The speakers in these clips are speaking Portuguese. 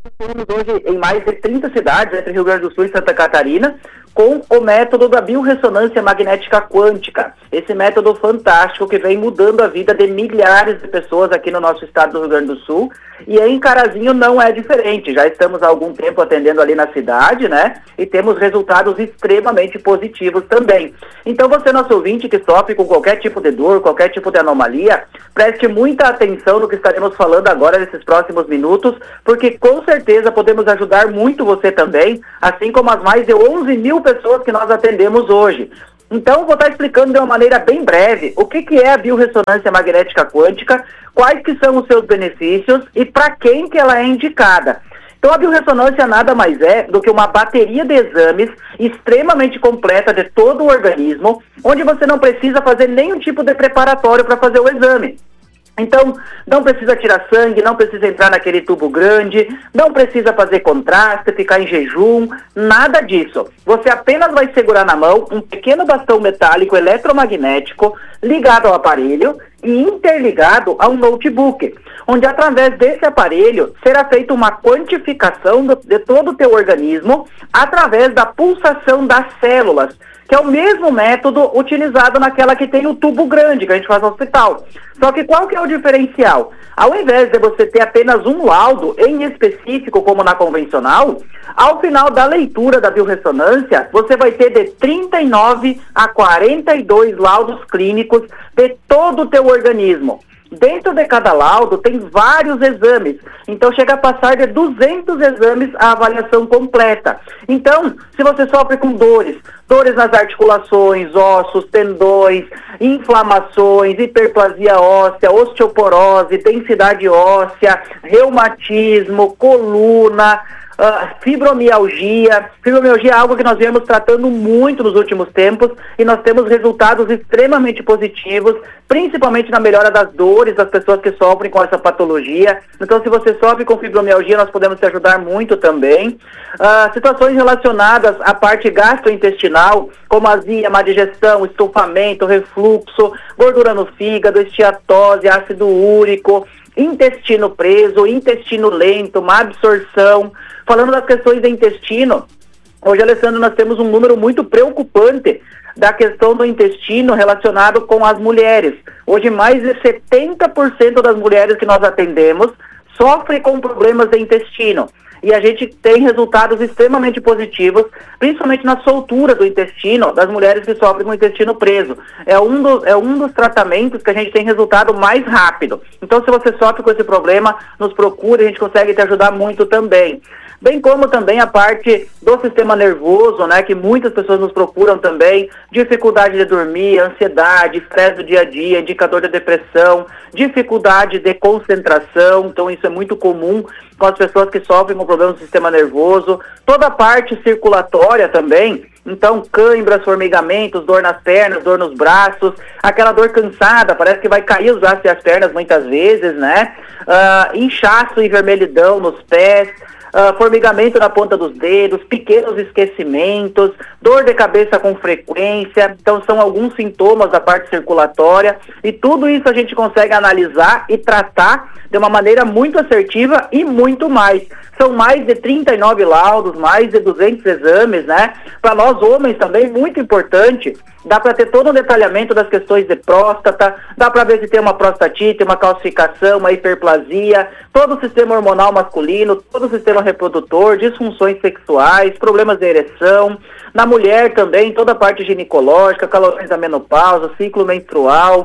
Estamos hoje em mais de 30 cidades, entre Rio Grande do Sul e Santa Catarina, com o método da biorressonância magnética quântica. Esse método fantástico que vem mudando a vida de milhares de pessoas aqui no nosso estado do Rio Grande do Sul. E em Carazinho não é diferente. Já estamos há algum tempo atendendo ali na cidade, né? E temos resultados extremamente positivos também. Então você, nosso ouvinte, que sofre com qualquer tipo de dor, qualquer tipo de anomalia, preste muita atenção no que estaremos falando agora nesses próximos minutos, porque com certeza podemos ajudar muito você também, assim como as mais de 11 mil pessoas que nós atendemos hoje. Então, vou estar explicando de uma maneira bem breve o que é a biorressonância magnética quântica, quais que são os seus benefícios e para quem que ela é indicada. Então, a biorressonância nada mais é do que uma bateria de exames extremamente completa de todo o organismo, onde você não precisa fazer nenhum tipo de preparatório para fazer o exame. Então, não precisa tirar sangue, não precisa entrar naquele tubo grande, não precisa fazer contraste, ficar em jejum, nada disso. Você apenas vai segurar na mão um pequeno bastão metálico eletromagnético ligado ao aparelho e interligado a um notebook, onde através desse aparelho será feita uma quantificação de todo o teu organismo através da pulsação das células, que é o mesmo método utilizado naquela que tem o tubo grande que a gente faz no hospital. Só que qual que é o diferencial? Ao invés de você ter apenas um laudo em específico, como na convencional, ao final da leitura da biorressonância, você vai ter de 39 a 42 laudos clínicos de todo o teu organismo. Dentro de cada laudo tem vários exames, então chega a passar de 200 exames a avaliação completa. Então, se você sofre com dores nas articulações, ossos, tendões, inflamações, hiperplasia óssea, osteoporose, densidade óssea, reumatismo, coluna, fibromialgia. Fibromialgia é algo que nós viemos tratando muito nos últimos tempos e nós temos resultados extremamente positivos, principalmente na melhora das dores das pessoas que sofrem com essa patologia. Então, se você sofre com fibromialgia, nós podemos te ajudar muito também. Situações relacionadas à parte gastrointestinal, como azia, má digestão, estufamento, refluxo, gordura no fígado, esteatose, ácido úrico, intestino preso, intestino lento, má absorção. Falando das questões do intestino, hoje, Alessandro, nós temos um número muito preocupante da questão do intestino relacionado com as mulheres. Hoje, mais de 70% das mulheres que nós atendemos sofrem com problemas de intestino. E a gente tem resultados extremamente positivos, principalmente na soltura do intestino, das mulheres que sofrem com o intestino preso. É um dos tratamentos que a gente tem resultado mais rápido. Então, se você sofre com esse problema, nos procure, a gente consegue te ajudar muito também. Bem como também a parte do sistema nervoso, né, que muitas pessoas nos procuram também, dificuldade de dormir, ansiedade, estresse do dia a dia, indicador de depressão, dificuldade de concentração, então isso é muito comum com as pessoas que sofrem com problemas do sistema nervoso, toda a parte circulatória também, então cãibras, formigamentos, dor nas pernas, dor nos braços, aquela dor cansada, parece que vai cair os braços e as pernas muitas vezes, né, inchaço e vermelhidão nos pés, formigamento na ponta dos dedos, pequenos esquecimentos, dor de cabeça com frequência. Então são alguns sintomas da parte circulatória e tudo isso a gente consegue analisar e tratar de uma maneira muito assertiva e muito mais. São mais de 39 laudos, mais de 200 exames, né? Para nós homens também, muito importante, dá para ter todo um detalhamento das questões de próstata, dá para ver se tem uma prostatite, uma calcificação, uma hiperplasia, todo o sistema hormonal masculino, todo o sistema reprodutor, disfunções sexuais, problemas de ereção. Na mulher também, toda a parte ginecológica, calorões da menopausa, ciclo menstrual,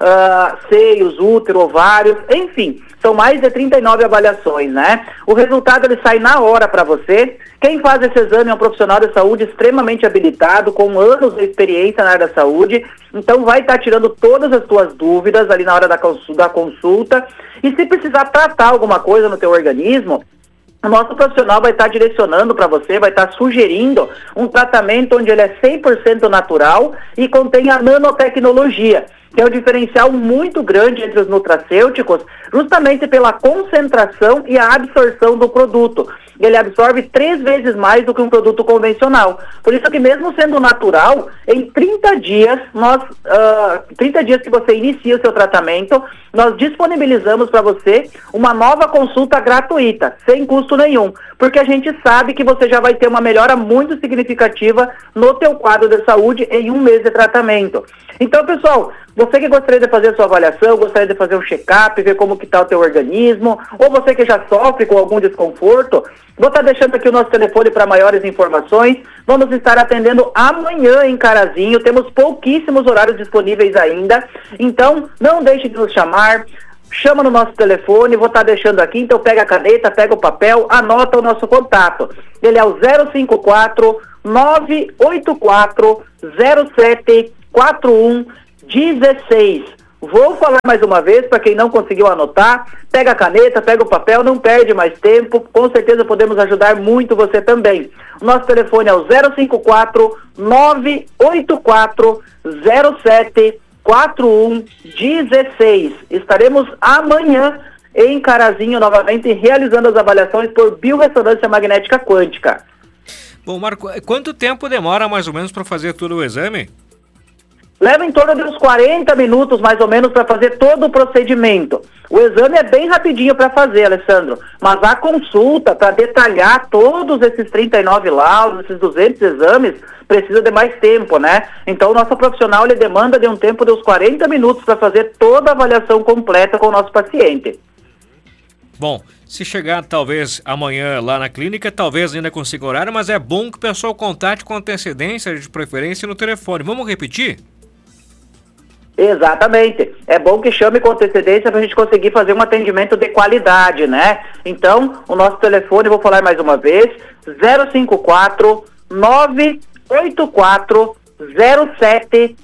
seios, útero, ovários, enfim, são mais de 39 avaliações, né? O resultado ele sai na hora para você. Quem faz esse exame é um profissional de saúde extremamente habilitado, com anos de experiência na área da saúde, então vai estar tirando todas as tuas dúvidas ali na hora da consulta, e se precisar tratar alguma coisa no teu organismo, o nosso profissional vai estar direcionando para você, vai estar sugerindo um tratamento onde ele é 100% natural e contém a nanotecnologia, que é um diferencial muito grande entre os nutracêuticos, justamente pela concentração e a absorção do produto. ele absorve 3 vezes mais do que um produto convencional. Por isso que mesmo sendo natural, em 30 dias, 30 dias que você inicia o seu tratamento, nós disponibilizamos para você uma nova consulta gratuita, sem custo nenhum, porque a gente sabe que você já vai ter uma melhora muito significativa no teu quadro de saúde em 1 mês de tratamento. Então, pessoal, você que gostaria de fazer a sua avaliação, gostaria de fazer um check-up, ver como que está o teu organismo, ou você que já sofre com algum desconforto, vou estar deixando aqui o nosso telefone para maiores informações. Vamos estar atendendo amanhã em Carazinho, temos pouquíssimos horários disponíveis ainda, então não deixe de nos chamar. Chama no nosso telefone, vou estar deixando aqui, então pega a caneta, pega o papel, anota o nosso contato. Ele é o 054 984 07 4116. Vou falar mais uma vez para quem não conseguiu anotar. Pega a caneta, pega o papel, não perde mais tempo. Com certeza podemos ajudar muito você também. O nosso telefone é o 054 984 07 4116. Estaremos amanhã em Carazinho novamente realizando as avaliações por biorressonância magnética quântica. Bom, Marco, quanto tempo demora mais ou menos para fazer todo o exame? Leva em torno de uns 40 minutos, mais ou menos, para fazer todo o procedimento. O exame é bem rapidinho para fazer, Alessandro, mas a consulta, para detalhar todos esses 39 laudos, esses 200 exames, precisa de mais tempo, né? Então, o nosso profissional, ele demanda de um tempo de uns 40 minutos para fazer toda a avaliação completa com o nosso paciente. Bom, se chegar talvez amanhã lá na clínica, talvez ainda consiga horário, mas é bom que o pessoal contate com antecedência, de preferência no telefone. Vamos repetir? Exatamente. É bom que chame com antecedência para a gente conseguir fazer um atendimento de qualidade, né? Então, o nosso telefone, vou falar mais uma vez, 054 984 07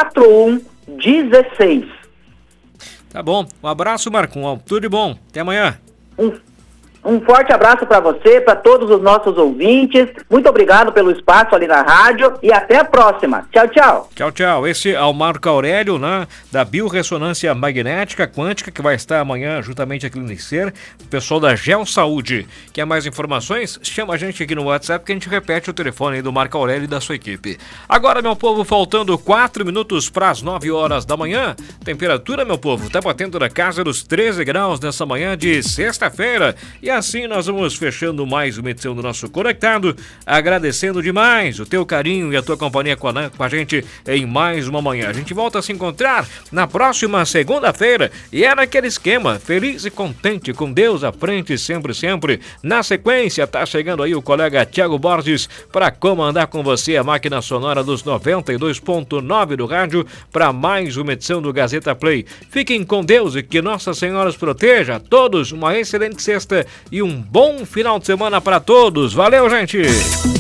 4116. Tá bom. Um abraço, Marcon. Tudo de bom. Até amanhã. Um forte abraço para você, para todos os nossos ouvintes. Muito obrigado pelo espaço ali na rádio e até a próxima. Tchau, tchau. Tchau, tchau. Esse é o Marco Aurélio, né, da biorressonância magnética quântica, que vai estar amanhã juntamente aqui no Clinicer, o pessoal da Gel Saúde. Quer mais informações? Chama a gente aqui no WhatsApp que a gente repete o telefone aí do Marco Aurélio e da sua equipe. Agora, meu povo, faltando 4 minutos para as 9 horas da manhã. Temperatura, meu povo, tá batendo na casa dos 13 graus nessa manhã de sexta-feira. E assim nós vamos fechando mais uma edição do nosso Conectado, agradecendo demais o teu carinho e a tua companhia com a gente em mais uma manhã. A gente volta a se encontrar na próxima segunda-feira e é naquele esquema, feliz e contente, com Deus à frente, sempre, sempre. Na sequência, tá chegando aí o colega Thiago Borges para comandar com você a máquina sonora dos 92.9 do rádio para mais uma edição do Gazeta Play. Fiquem com Deus e que Nossa Senhora os proteja a todos. Uma excelente sexta e um bom final de semana para todos. Valeu, gente!